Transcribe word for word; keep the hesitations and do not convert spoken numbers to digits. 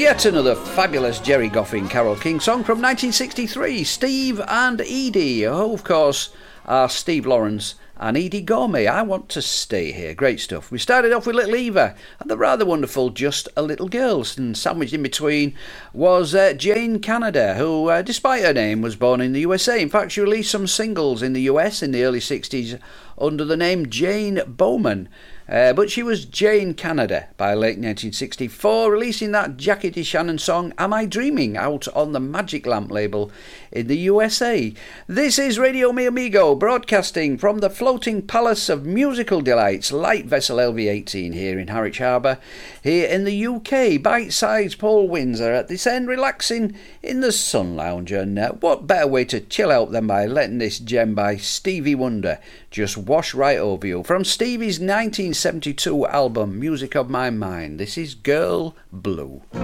Yet another fabulous Jerry Goffin Carole King song from nineteen sixty-three, Steve and Edie, who of course are Steve Lawrence and Edie Gormley. I Want to Stay Here. Great stuff. We started off with Little Eva and the rather wonderful Just a Little Girl, and sandwiched in between was uh, Jane Canada, who, uh, despite her name, was born in the U S A. In fact, she released some singles in the U S in the early sixties under the name Jane Bowman. Uh, but she was Jane Canada by late nineteen sixty-four, releasing that Jackie DeShannon song Am I Dreaming out on the Magic Lamp label in the U S A. This is Radio Mi Amigo, broadcasting from the floating palace of musical delights, Light Vessel L V eighteen here in Harwich Harbour. Here in the U K, bite-sized Paul Windsor at this end, relaxing in the sun lounge. And uh, what better way to chill out than by letting this gem by Stevie Wonder just wash right over you. From Stevie's nineteen seventy-two album, Music of My Mind, this is Girl Blue.